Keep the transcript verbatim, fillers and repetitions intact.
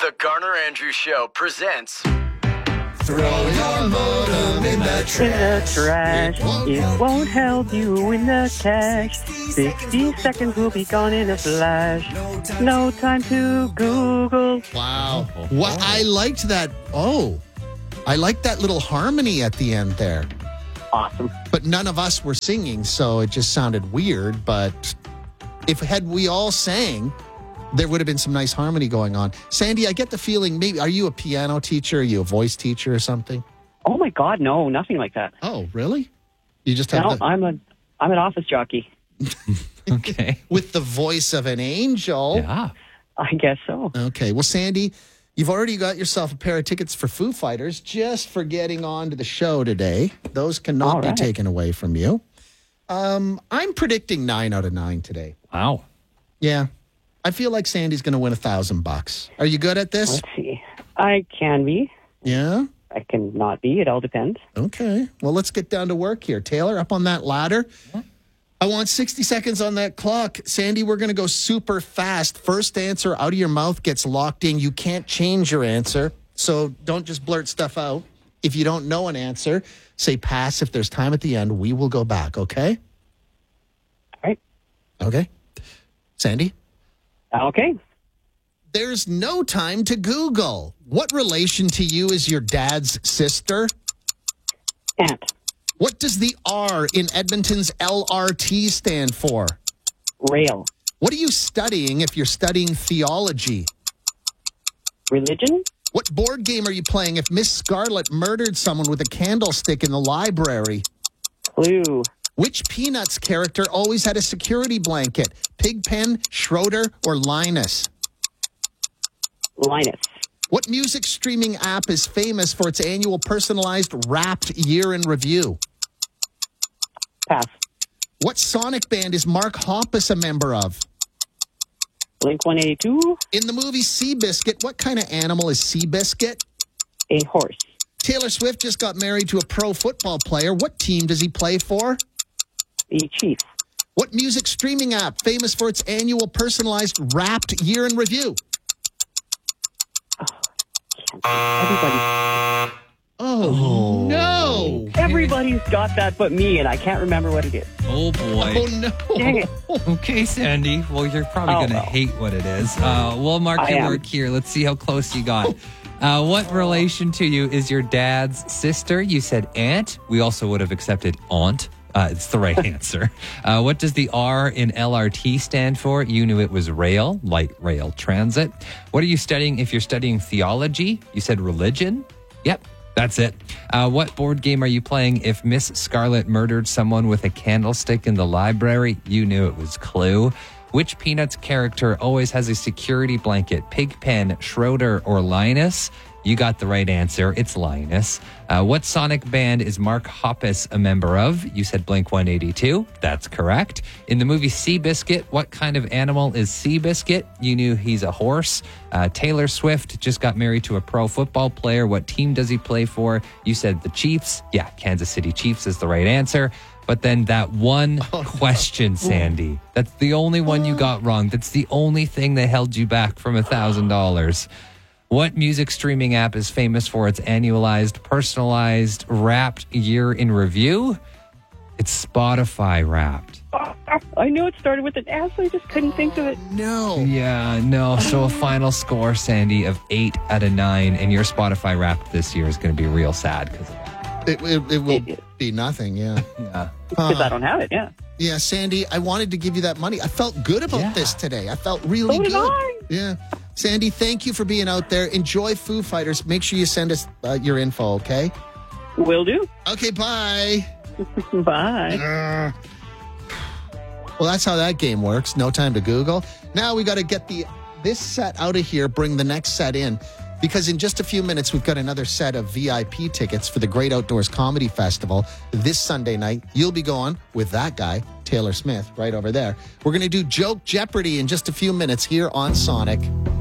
The Garner Andrews Show presents... Throw your modem in the trash. In the trash. It won't, it won't help you in the cash. sixty seconds will be gone in a flash. No time to Google. Wow. What I liked that. Oh, I liked that little harmony at the end there. Awesome. But none of us were singing, so it just sounded weird. But if had we all sang, there would have been some nice harmony going on. Sandy, I get the feeling, maybe, are you a piano teacher? Are you a voice teacher or something? Oh my God, no, nothing like that. Oh, really? You just have No, the, I'm a, I'm an office jockey. Okay. with the voice of an angel. Yeah. I guess so. Okay. Well, Sandy, you've already got yourself a pair of tickets for Foo Fighters just for getting on to the show today. Those cannot All be right. taken away from you. Um, I'm predicting nine out of nine today. Wow. Yeah. I feel like Sandy's going to win a thousand bucks. Are you good at this? Let's see. I can be. Yeah. I can not be. It all depends. Okay. Well, let's get down to work here. Taylor, up on that ladder. I want sixty seconds on that clock. Sandy, we're going to go super fast. First answer out of your mouth gets locked in. You can't change your answer. So don't just blurt stuff out. If you don't know an answer, say pass. If there's time at the end, we will go back. Okay? All right. Okay. Sandy? Okay. There's no time to Google. What relation to you is your dad's sister? Ant. What does the R in Edmonton's L R T stand for? Rail. What are you studying if you're studying theology? Religion. What board game are you playing if Miss Scarlet murdered someone with a candlestick in the library? Clue. Which Peanuts character always had a security blanket? Pigpen, Schroeder, or Linus? Linus. What music streaming app is famous for its annual personalized Wrapped year in review? Pass. What Sonic band is Mark Hoppus a member of? Blink one eighty-two. In the movie Seabiscuit, what kind of animal is Seabiscuit? A horse. Taylor Swift just got married to a pro football player. What team does he play for? The Chief. What music streaming app famous for its annual personalized Wrapped year in review? Everybody. Oh, no. Everybody's got that but me, and I can't remember what it is. Oh, boy. Oh, no. Dang it. Okay, Sandy. Well, you're probably Oh, going to well. hate what it is. Uh, we'll mark I your am. work here. Let's see how close you got. Uh, what relation to you is your dad's sister? You said aunt. We also would have accepted aunt. Uh, it's the right answer. Uh, what does the R in L R T stand for? You knew it was rail, light rail transit. What are you studying if you're studying theology? You said religion. Yep, that's it. Uh, what board game are you playing if Miss Scarlet murdered someone with a candlestick in the library? You knew it was Clue. Which Peanuts character always has a security blanket? Pigpen, Schroeder, or Linus? You got the right answer. It's Linus. Uh, what Sonic band is Mark Hoppus a member of? You said Blink one eighty-two. That's correct. In the movie Seabiscuit, what kind of animal is Seabiscuit? You knew he's a horse. Uh, Taylor Swift just got married to a pro football player. What team does he play for? You said the Chiefs. Yeah, Kansas City Chiefs is the right answer. But then that one question, Sandy, that's the only one you got wrong. That's the only thing that held you back from one thousand dollars. What music streaming app is famous for its annualized, personalized, Wrapped year in review? It's Spotify Wrapped. I knew it started with an S. I just couldn't think of it. No. Yeah, no. So a final score, Sandy, of eight out of nine, and your Spotify Wrapped this year is going to be real sad because of that. It, it, it will be nothing, yeah. Yeah. Because I don't have it, yeah. Yeah, Sandy, I wanted to give you that money. I felt good about Yeah. this today. I felt really So did good. I. Yeah. Sandy, thank you for being out there. Enjoy Foo Fighters. Make sure you send us uh, your info, okay? Will do. Okay, bye. Bye. Well, that's how that game works. No time to Google. Now we got to get the this set out of here, bring the next set in, because in just a few minutes, we've got another set of V I P tickets for the Great Outdoors Comedy Festival this Sunday night. You'll be going with that guy, Taylor Smith, right over there. We're going to do Joke Jeopardy in just a few minutes here on Sonic.